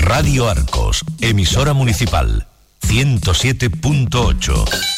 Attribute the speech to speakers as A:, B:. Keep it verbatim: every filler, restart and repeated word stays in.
A: Radio Arcos, emisora municipal, ciento siete punto ocho.